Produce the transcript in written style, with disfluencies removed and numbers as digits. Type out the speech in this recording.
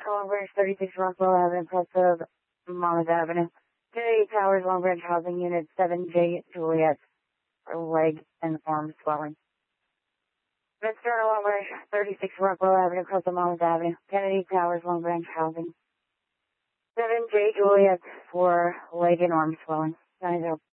Long Branch 36 Rockwell Avenue, plus of Monmouth Avenue. Kennedy Towers, Long Branch Housing Unit 7J Juliet, leg and arm swelling. Mr. Long Branch 36 Rockwell Avenue, across the Monmouth Avenue. Kennedy Towers, Long Branch Housing. 7J Juliet for leg and arm swelling. 90.